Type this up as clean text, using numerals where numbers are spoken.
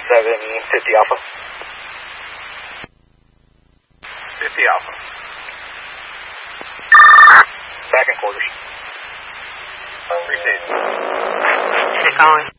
50 Alpha. 50 Alpha. Back in quarters. Appreciate it. Keep calling.